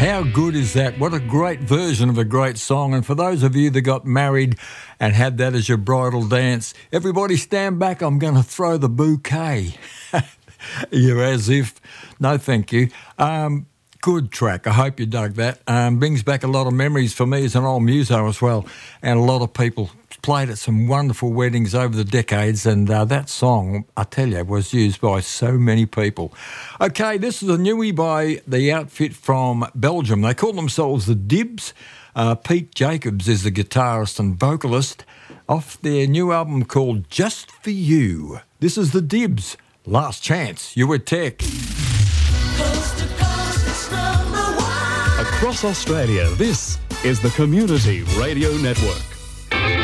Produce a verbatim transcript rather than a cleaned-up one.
How good is that? What a great version of a great song. And for those of you that got married and had that as your bridal dance, everybody stand back. I'm going to throw the bouquet. You're as if, no thank you. Um, good track. I hope you dug that. Um, brings back a lot of memories for me as an old muso as well. And a lot of people played at some wonderful weddings over the decades, and uh, that song, I tell you, was used by so many people. Okay, this is a newie by the outfit from Belgium. They call themselves the Dibs. Uh, Pete Jacobs is the guitarist and vocalist off their new album called Just For You. This is the Dibs. Last chance. You were Tech. Coast to coast, it's number one. Across Australia, this is the Community Radio Network.